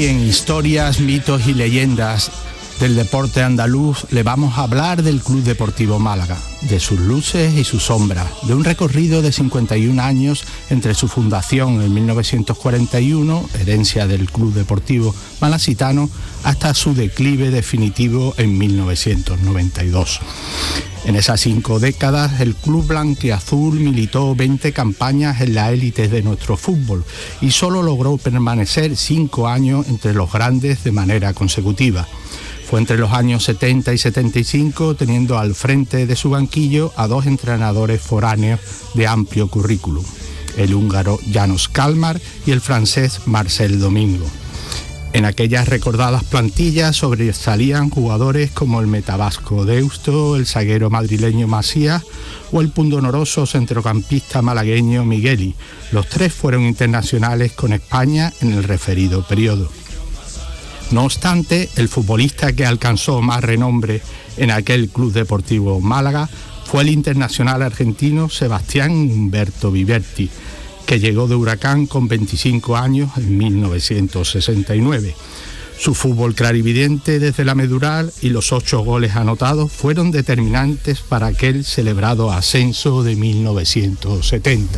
Hoy en Historias, Mitos y Leyendas del Deporte Andaluz le vamos a hablar del Club Deportivo Málaga, de sus luces y sus sombras, de un recorrido de 51 años entre su fundación en 1941, herencia del Club Deportivo Malacitano, hasta su declive definitivo en 1992. En esas 5 décadas, el club blanquiazul militó 20 campañas en la élite de nuestro fútbol y solo logró permanecer 5 años entre los grandes de manera consecutiva. Fue entre los años 70 y 75, teniendo al frente de su banquillo a 2 entrenadores foráneos de amplio currículum, el húngaro János Kálmár y el francés Marcel Domingo. En aquellas recordadas plantillas sobresalían jugadores como el metabasco Deusto, el zaguero madrileño Masías o el pundonoroso centrocampista malagueño Migueli. Los 3 fueron internacionales con España en el referido periodo. No obstante, el futbolista que alcanzó más renombre en aquel Club Deportivo Málaga fue el internacional argentino Sebastián Humberto Viverti, que llegó de Huracán con 25 años en 1969. Su fútbol clarividente desde la medular y los 8 goles anotados fueron determinantes para aquel celebrado ascenso de 1970.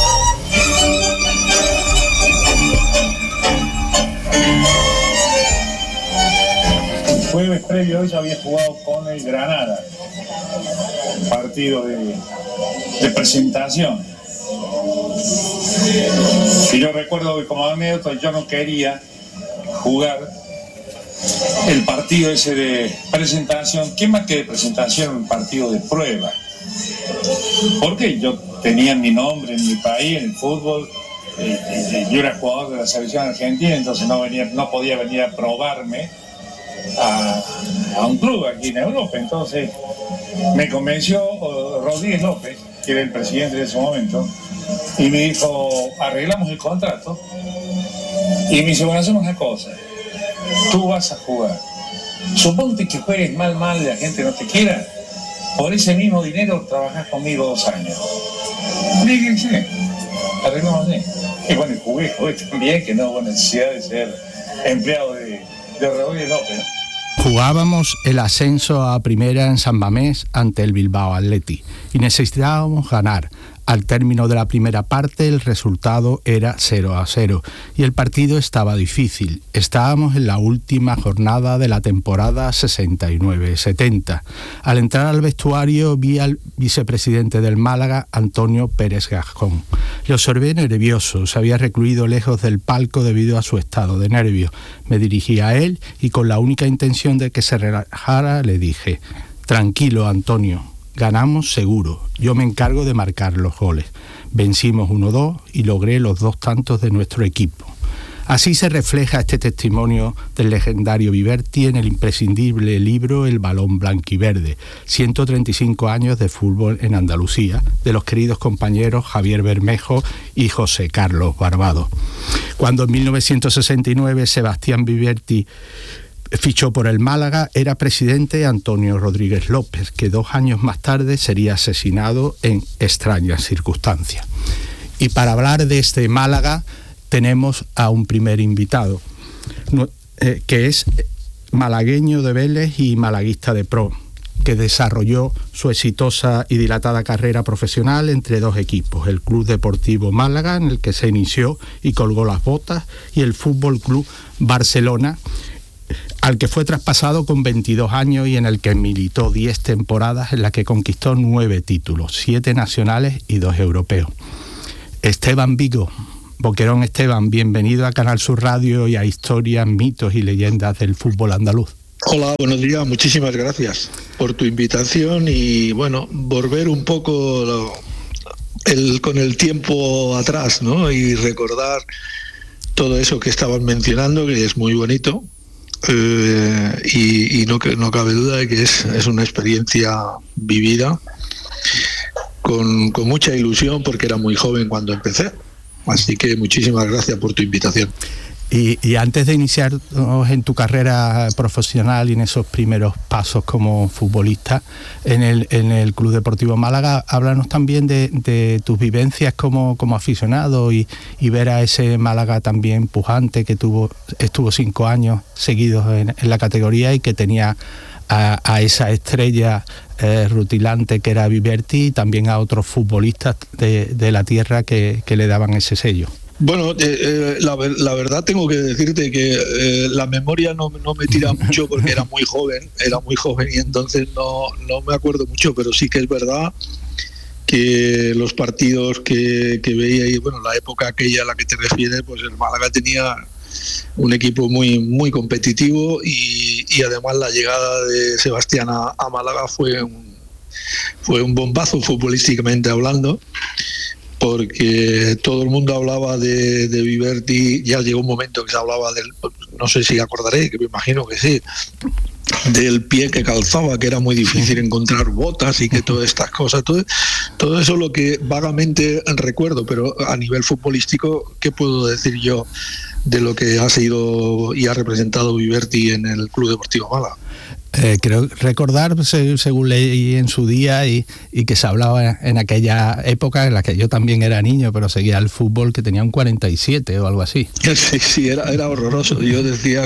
Jueves previo a hoy había jugado con el Granada, un partido de presentación. Y yo recuerdo que como anécdota yo no quería jugar el partido ese de presentación, ¿qué más que de presentación? Un partido de prueba. Porque yo tenía mi nombre en mi país, en el fútbol, yo era jugador de la selección argentina, entonces no podía venir a probarme a un club aquí en Europa. Entonces me convenció Rodríguez López, que era el presidente de ese momento, y me dijo, arreglamos el contrato, y me dice, bueno, hacemos una cosa, tú vas a jugar, suponte que juegues mal y la gente no te quiera, por ese mismo dinero trabajás conmigo 2 años. Dije, sí, arreglamos así. Y bueno, jugué también, que no hubo necesidad de ser empleado de Rodríguez López. Jugábamos el ascenso a primera en San Mamés ante el Bilbao Athletic y necesitábamos ganar. Al término de la primera parte el resultado era 0-0 y el partido estaba difícil. Estábamos en la última jornada de la temporada 69-70. Al entrar al vestuario vi al vicepresidente del Málaga, Antonio Pérez Gascón. Le observé nervioso, se había recluido lejos del palco debido a su estado de nervios. Me dirigí a él y con la única intención de que se relajara le dije: tranquilo, Antonio. Ganamos seguro, yo me encargo de marcar los goles. Vencimos 1-2 y logré los 2 tantos de nuestro equipo. Así se refleja este testimonio del legendario Viverti en el imprescindible libro El balón blanquiverde, 135 años de fútbol en Andalucía, de los queridos compañeros Javier Bermejo y José Carlos Barbado. Cuando en 1969 Sebastián Viverti fichó por el Málaga, era presidente Antonio Rodríguez López, que 2 años más tarde sería asesinado en extrañas circunstancias. Y para hablar de este Málaga tenemos a un primer invitado, que es malagueño de Vélez y malaguista de pro, que desarrolló su exitosa y dilatada carrera profesional entre 2 equipos, el Club Deportivo Málaga, en el que se inició y colgó las botas, y el Fútbol Club Barcelona, al que fue traspasado con 22 años y en el que militó 10 temporadas, en las que conquistó 9 títulos, 7 nacionales y 2 europeos. Esteban Vigo, Boquerón Esteban, bienvenido a Canal Sur Radio y a Historias, Mitos y Leyendas del fútbol andaluz. Hola, buenos días, muchísimas gracias por tu invitación y bueno, volver un poco con el tiempo atrás, ¿no? Y recordar todo eso que estaban mencionando, que es muy bonito. Y no cabe duda de que es una experiencia vivida con mucha ilusión, porque era muy joven cuando empecé, así que muchísimas gracias por tu invitación. Y antes de iniciar en tu carrera profesional y en esos primeros pasos como futbolista en el Club Deportivo Málaga, háblanos también de tus vivencias como aficionado y ver a ese Málaga también pujante que estuvo 5 años seguidos en la categoría y que tenía a esa estrella rutilante que era Viverti, y también a otros futbolistas de la tierra que le daban ese sello. Bueno, la verdad tengo que decirte que la memoria no me tira mucho porque era muy joven y entonces no me acuerdo mucho, pero sí que es verdad que los partidos que veía y bueno, la época aquella a la que te refieres, pues el Málaga tenía un equipo muy muy competitivo y además la llegada de Sebastián a Málaga fue un bombazo futbolísticamente hablando, porque todo el mundo hablaba de Viverti. Ya llegó un momento que se hablaba del, no sé si acordaré, que me imagino que sí, del pie que calzaba, que era muy difícil encontrar botas y que todas estas cosas, todo eso es lo que vagamente recuerdo, pero a nivel futbolístico, ¿qué puedo decir yo de lo que ha sido y ha representado Viverti en el Club Deportivo Málaga? Creo recordar, según leí en su día, y que se hablaba en aquella época en la que yo también era niño, pero seguía el fútbol, que tenía un 47 o algo así. Sí, era horroroso. Yo decía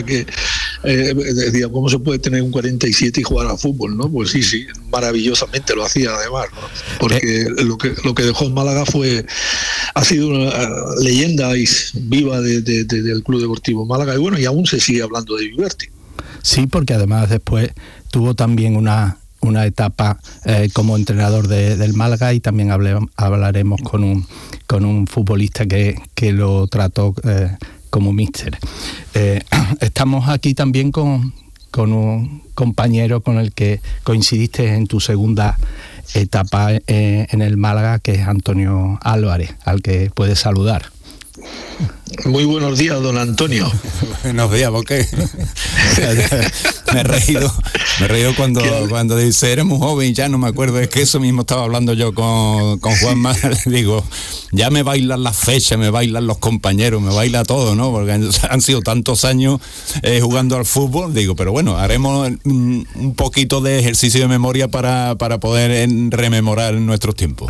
¿cómo se puede tener un 47 y jugar a fútbol? ¿No? Pues sí, maravillosamente lo hacía además, ¿no? Porque lo que dejó en Málaga ha sido una leyenda viva del Club Deportivo Málaga, y bueno, y aún se sigue hablando de Viverti. Sí, porque además después tuvo también una etapa como entrenador del Málaga, y también hablaremos con un futbolista que lo trató como míster. Estamos aquí también con un compañero con el que coincidiste en tu segunda etapa en el Málaga, que es Antonio Álvarez, al que puedes saludar. Muy buenos días, don Antonio. Buenos días, ¿por qué? Me he reído cuando dice, eres muy joven, ya no me acuerdo, es que eso mismo estaba hablando yo con Juanma, digo, ya me bailan las fechas, me bailan los compañeros, me baila todo, ¿no? Porque han sido tantos años jugando al fútbol, digo, pero bueno, haremos un poquito de ejercicio de memoria para poder rememorar nuestros tiempos.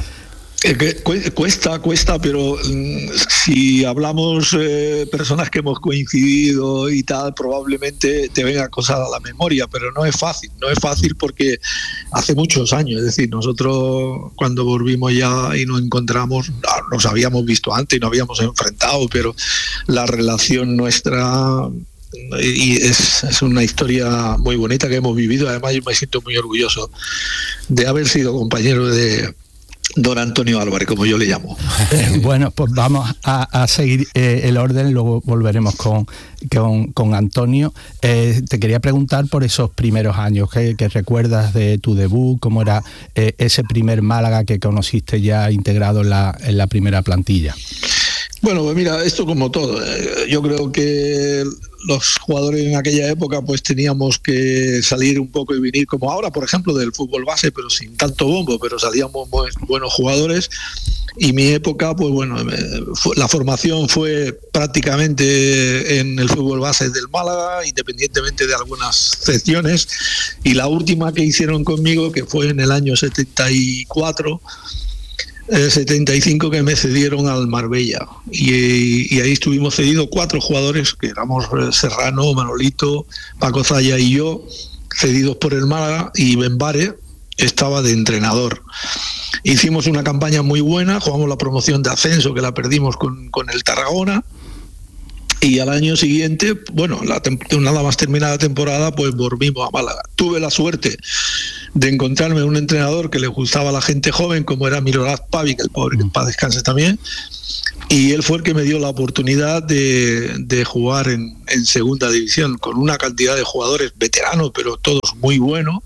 Cuesta, pero si hablamos personas que hemos coincidido y tal, probablemente te venga cosas a la memoria, pero no es fácil porque hace muchos años, es decir, nosotros cuando volvimos ya y nos encontramos, nos habíamos visto antes y nos habíamos enfrentado, pero la relación nuestra y es una historia muy bonita que hemos vivido. Además yo me siento muy orgulloso de haber sido compañero de don Antonio Álvarez, como yo le llamo. Bueno, pues vamos a seguir el orden, luego volveremos con Antonio. Te quería preguntar por esos primeros años, ¿qué recuerdas de tu debut? ¿Cómo era ese primer Málaga que conociste ya integrado en la primera plantilla? Bueno, pues mira, esto como todo. Yo creo que los jugadores en aquella época pues teníamos que salir un poco y venir como ahora, por ejemplo, del fútbol base, pero sin tanto bombo, pero salíamos buenos jugadores. Y mi época, pues bueno, la formación fue prácticamente en el fútbol base del Málaga, independientemente de algunas secciones. Y la última que hicieron conmigo, que fue en el año 74, 75, que me cedieron al Marbella, y ahí estuvimos cedidos 4 jugadores, que éramos Serrano, Manolito, Paco Zaya y yo, cedidos por el Málaga, y Benbare estaba de entrenador. Hicimos una campaña muy buena, jugamos la promoción de ascenso, que la perdimos con el Tarragona, y al año siguiente, bueno, nada más terminada la temporada, pues volvimos a Málaga. Tuve la suerte de encontrarme un entrenador que le gustaba a la gente joven, como era Milorad Pavic, el pobre, que en paz descanse también, y él fue el que me dio la oportunidad de jugar en segunda división, con una cantidad de jugadores veteranos, pero todos muy buenos,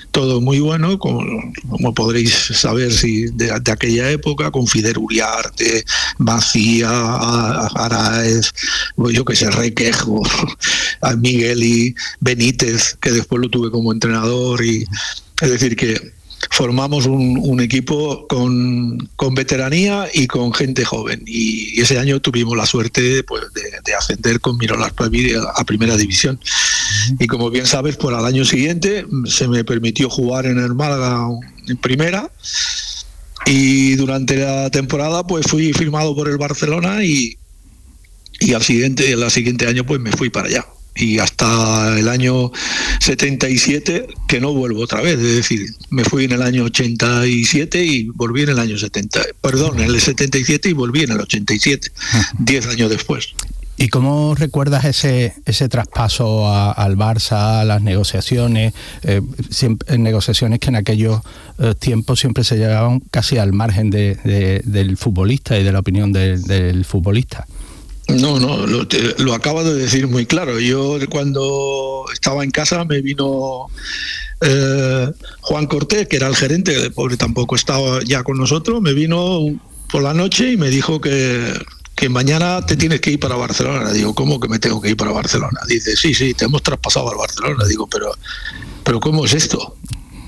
como podréis saber de aquella época, con Fidel Uriarte, Macía, Araez, yo que sé, Requejo, Miguel y Benítez, que después lo tuve como entrenador. Y es decir, que formamos un equipo con veteranía y con gente joven, y ese año tuvimos la suerte pues, de ascender con Mirolas Pravide a primera división. Y como bien sabes, pues al año siguiente se me permitió jugar en el Málaga en primera, y durante la temporada pues fui firmado por el Barcelona, y al siguiente año pues me fui para allá. Y hasta el año 77, que no vuelvo otra vez, es decir, me fui en el año 87 y volví en el año 77 y volví en el 87, 10 años después. ¿Y cómo recuerdas ese traspaso al Barça, a las negociaciones, negociaciones que en aquellos tiempos siempre se llevaban casi al margen del futbolista y de la opinión del futbolista? No, lo acabo de decir muy claro. Yo cuando estaba en casa me vino Juan Cortés, que era el gerente, el pobre tampoco estaba ya con nosotros, me vino por la noche y me dijo que mañana te tienes que ir para Barcelona. Digo, ¿cómo que me tengo que ir para Barcelona? Dice, sí, te hemos traspasado al Barcelona. Digo, pero ¿cómo es esto?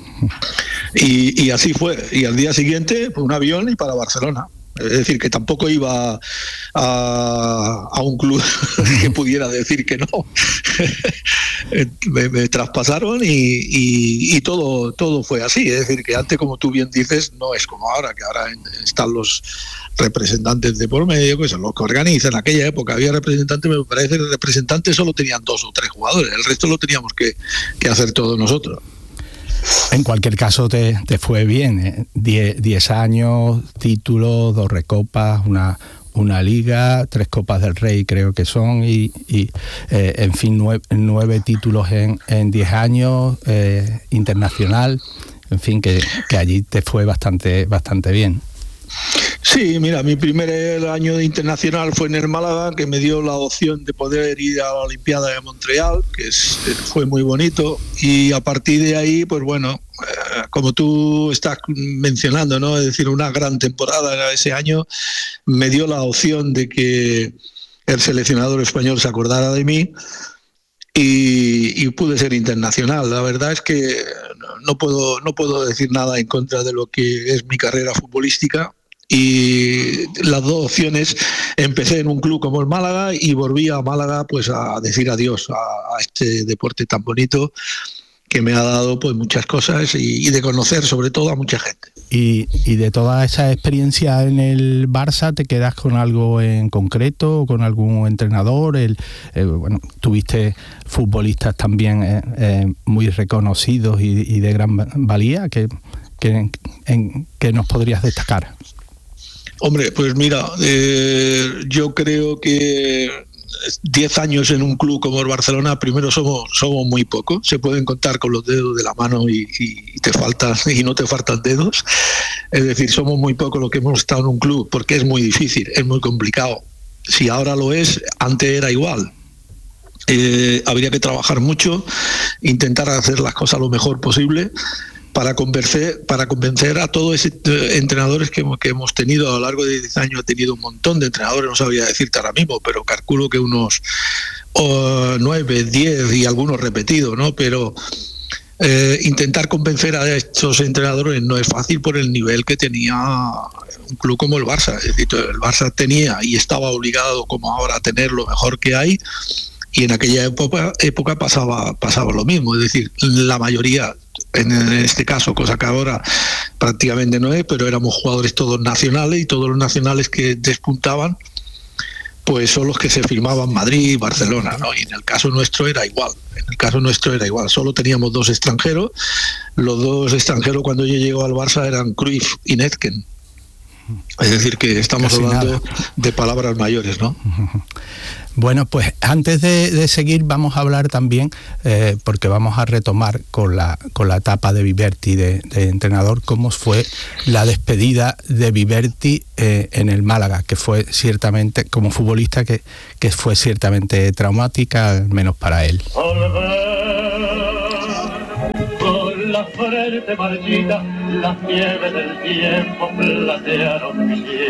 Y así fue. Y al día siguiente, pues, un avión y para Barcelona. Es decir, que tampoco iba a un club que pudiera decir que no. me traspasaron y todo fue así. Es decir, que antes, como tú bien dices, no es como ahora, que ahora están los representantes de por medio, que son los que organizan. En aquella época había representantes, me parece que representantes solo tenían 2 o 3 jugadores, el resto lo teníamos que hacer todos nosotros. En cualquier caso te fue bien, 10 años, títulos, 2 recopas, una liga, 3 copas del Rey creo que son, y en fin, 9 títulos en 10 años, internacional, en fin, que allí te fue bastante bien. Sí, mira, mi primer año de internacional fue en el Málaga, que me dio la opción de poder ir a la Olimpiada de Montreal, que fue muy bonito, y a partir de ahí, pues bueno, como tú estás mencionando, ¿no? Es decir, una gran temporada ese año, me dio la opción de que el seleccionador español se acordara de mí, y pude ser internacional. La verdad es que no puedo decir nada en contra de lo que es mi carrera futbolística. Y las 2 opciones, empecé en un club como el Málaga y volví a Málaga pues a decir adiós a este deporte tan bonito que me ha dado pues muchas cosas y de conocer sobre todo a mucha gente. Y de toda esa experiencia en el Barça, ¿te quedas con algo en concreto, con algún entrenador? Bueno, tuviste futbolistas también muy reconocidos y de gran valía, que nos podrías destacar. Hombre, pues mira, yo creo que 10 años en un club como el Barcelona, primero somos muy pocos, se pueden contar con los dedos de la mano y no te faltan dedos. Es decir, somos muy pocos los que hemos estado en un club, porque es muy difícil, es muy complicado. Si ahora lo es, antes era igual. Habría que trabajar mucho, intentar hacer las cosas lo mejor posible para convencer a todos esos entrenadores que hemos tenido a lo largo de 10 años. He tenido un montón de entrenadores, no sabría decirte ahora mismo, pero calculo que unos 9, 10 y algunos repetidos, ¿no? Pero intentar convencer a estos entrenadores no es fácil por el nivel que tenía un club como el Barça. Es decir, el Barça tenía y estaba obligado, como ahora, a tener lo mejor que hay, y en aquella época pasaba lo mismo. Es decir, la mayoría, en este caso, cosa que ahora prácticamente no es, pero éramos jugadores todos nacionales, y todos los nacionales que despuntaban pues son los que se firmaban Madrid y Barcelona, ¿no? Y en el caso nuestro era igual. Solo teníamos 2 extranjeros. Los 2 extranjeros cuando yo llego al Barça eran Cruyff y Netken. Es decir, que estamos casi hablando nada de palabras mayores, ¿no? Bueno, pues antes de seguir vamos a hablar también, porque vamos a retomar con la etapa de Viverti de entrenador, cómo fue la despedida de Viverti en el Málaga, que fue ciertamente, como futbolista, que fue ciertamente traumática, al menos para él. La frente marchita, las nieves del tiempo platearon mi piel.